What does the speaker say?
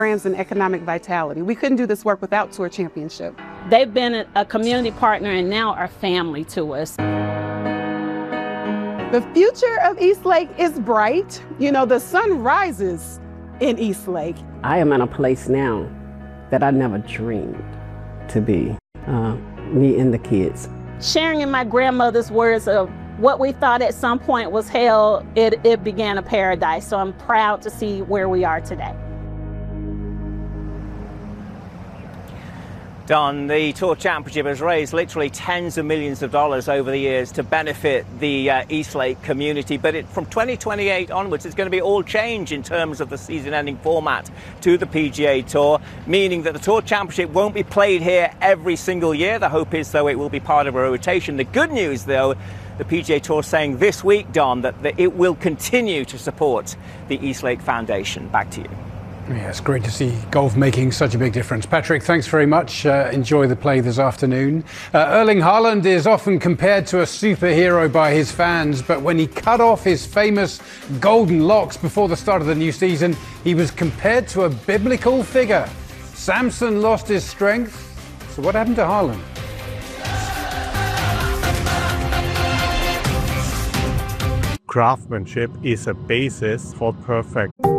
brands and economic vitality. We couldn't do this work without Tour Championship. They've been a community partner and now are family to us. The future of Eastlake is bright. You know, the sun rises in Eastlake. I am in a place now that I never dreamed to be, me and the kids. Sharing in my grandmother's words of what we thought at some point was hell, it began a paradise. So I'm proud to see where we are today. Don, the Tour Championship has raised literally tens of millions of dollars over the years to benefit the Eastlake community, but from 2028 onwards it's going to be all change in terms of the season-ending format to the PGA Tour, meaning that the Tour Championship won't be played here every single year. The hope is, though, it will be part of a rotation. The good news, though, the PGA Tour saying this week, Don, that it will continue to support the Eastlake Foundation. Back to you. Yeah, it's great to see golf making such a big difference. Patrick, thanks very much. Enjoy the play this afternoon. Erling Haaland is often compared to a superhero by his fans, but when he cut off his famous golden locks before the start of the new season, he was compared to a biblical figure. Samson lost his strength. So what happened to Haaland? Craftsmanship is a basis for perfect.